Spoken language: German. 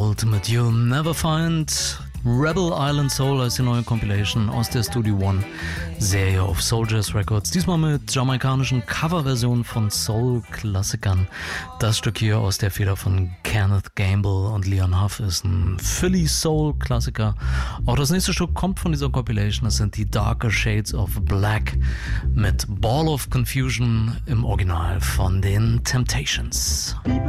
Ultimate You'll Never Find. Rebel Island Soul als die neue Compilation aus der Studio One Serie auf Soul Jazz Records. Diesmal mit jamaikanischen Coverversionen von Soul-Klassikern. Das Stück hier aus der Feder von Kenneth Gamble und Leon Huff ist ein Philly Soul-Klassiker. Auch das nächste Stück kommt von dieser Compilation. Das sind die Darker Shades of Black mit Ball of Confusion im Original von den Temptations.